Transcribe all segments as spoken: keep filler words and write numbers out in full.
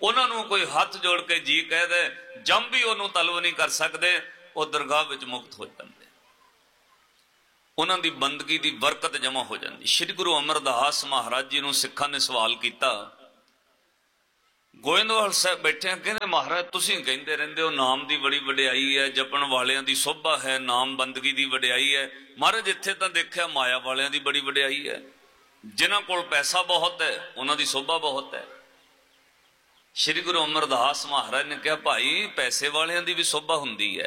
उन्होंने कोई हाथ जोड़ के जी कह दे, जम भी उन्होंने तलब नहीं कर सकते, वो दरगाह विच मुक्त हो जाते, उन्हों की बंदगी की बरकत जमा हो जाती। श्री गुरु अमरदास महाराज जी ने सिखा ने सवाल किया, गोविंदवाल साहब बैठे कहते महाराज तुसीं कहते रहंदे हो नाम की बड़ी वडियाई है, जपन वालियां दी शोभा है, नाम बंदगी की वडियाई है। महाराज इत्थे तां देखिया माया वालियां दी बड़ी वडियाई है, जिन्हां कोल पैसा बहुत है उन्हां दी शोभा बहुत है। श्री गुरु अमरदास महाराज ने कहा भाई पैसे वालियां दी भी शोभा हुंदी है,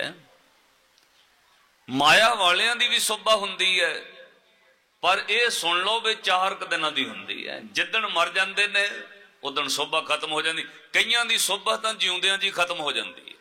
माया वालियां दी भी शोभा हुंदी है, पर यह सुन लो भी चार क दिनां दी हुंदी है, जिद्दण मर जांदे ने उदण शोभा खत्म हो जाती। कईयां दी शोभा तां जिउंदियां जी खत्म हो जाती है।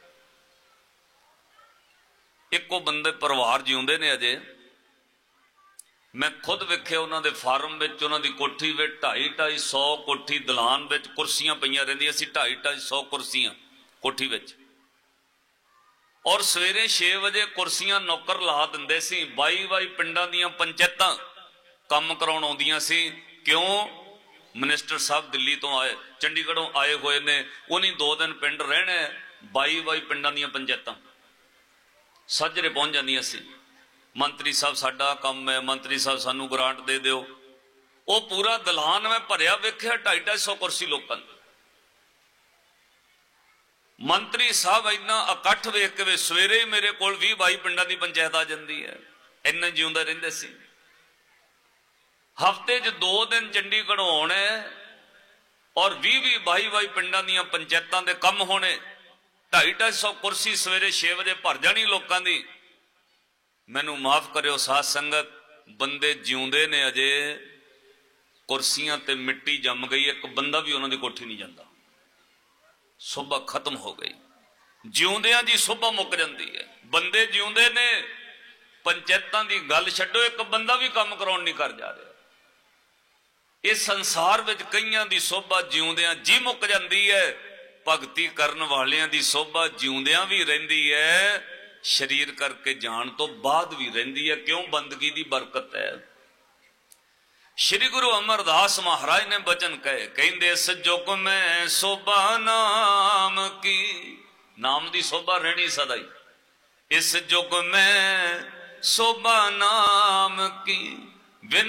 इको बंदे परिवार जिउंदे ने अजे, मैं खुद वेख्या उन्हां दे फार्म विच, उन्हां दी कोठी विच ढाई ढाई सौ कोठी दलान विच कुर्सियां पईयां रहिंदियां सी, ढाई ढाई सौ कुर्सियां कोठी विच, और सवेरे छे बजे कुर्सियां नौकर ला दिंदे सी। बाई बाई पिंडां दीयां पंचायतां काम कराउण आउंदियां सी। क्यों? मिनिस्टर साहब दिल्ली तो आए, चंडीगढ़ों आए हुए ने, उन्हीं दो दिन पिंड रहना है, बाई बाई पिंडां दीयां पंचायतां साजरे पहुंच जांदियां सी। मंत्री साहब साडा काम है, मंत्री साहब सानू ग्रांट दे दिओ। वो पूरा दलान में भरिया वेख्या ढाई ढाई सौ कुर्सी लोकां दी। मंत्री साहब इन्ना इकट्ठ वेख के सवेरे ही मेरे कोल भी बाई पिंडां दी पंचायत आ जाती है, इन्ना जिउंदे रहिंदे सी। हफ्ते च दो दिन चंडीगढ़ों आने और भी भी बाई बाई पिंडां दीयां पंचायतां दे कम होने, ढाई ढाई सौ कुर्सी सवेरे छे बजे भर जानी लोकां दी। मैनू माफ करियो साध संगत, बंदे जिउंदे ने अजे, कुर्सियां ते मिट्टी जम गई, एक बंदा भी उन्हां दी कोठी नहीं जांदा, शोभा खत्म हो गई। जिउंदियां दी शोभा मुक जाती है। बंदे जिउंदे ने, पंचायतां दी गल छड्डो, एक बंदा भी काम कराउण नहीं कर जा रहा। इस संसार विच कईयां दी शोभा जिउंदियां जी मुक जाती है, भगती करन वालियां दी शोभा जिउंदियां भी रहिंदी है, शरीर करके जाण तो बाद भी रहिंदी है। क्यों? बंदगी दी बरकत है। श्री गुरु अमरदास महाराज ने बचन कहे, कहंदे इस जुग में शोभा नाम की, नाम दी शोभा रहनी सदा ही। इस जुग में शोभा नाम की,